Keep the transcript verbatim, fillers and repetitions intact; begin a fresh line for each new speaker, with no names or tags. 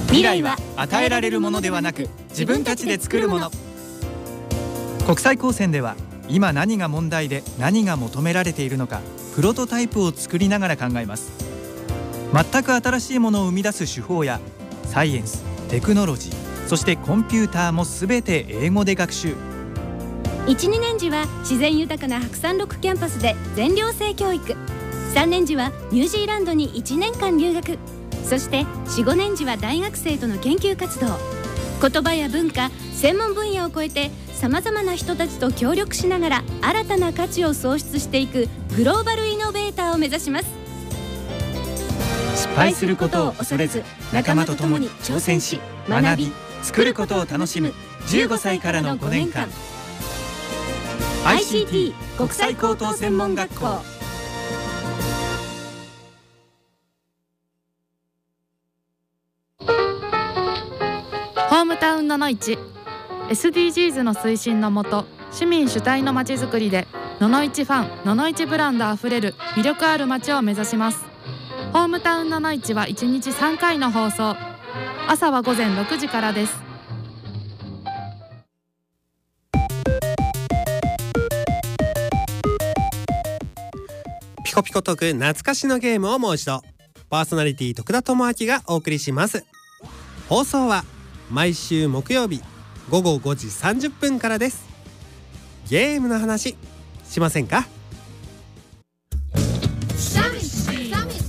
未来は与えられるものではなく自分たちで作るもの。国際高専では今何が問題で何が求められているのか、プロトタイプを作りながら考えます。全く新しいものを生み出す手法やサイエンス、テクノロジー、そしてコンピューターもすべて英語で学習。
いち、にねん時は自然豊かな白山六キャンパスで全寮制教育、さんねん時はニュージーランドにいちねんかん留学、そしてよん、ごねん時は大学生との研究活動。言葉や文化、専門分野を超えてさまざまな人たちと協力しながら新たな価値を創出していくグローバルイノベーターを目指します。
失敗することを恐れず、仲間と共に挑戦し、学び、作ることを楽しむじゅうごさいからのごねんかん。 アイシーティー 国際高等専門学校。
ホームタウンののいち エスディージーズ の推進のもと、市民主体のまちづくりでののいちファン、ののいちブランドあふれる魅力ある街を目指します。ホームタウンののいちはいちにちさんかいの放送。朝はごぜんろくじからです。
ピコピコトーク懐かしのゲームをもう一度。パーソナリティ徳田智明がお送りします。放送は毎週木曜日ごごごじさんじゅっぷんからです。ゲームの話しませんか？